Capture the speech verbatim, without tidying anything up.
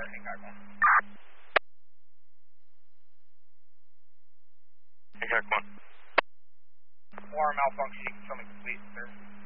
Hancock one. Hancock one. Alarm malfunction, you can show me complete, sir.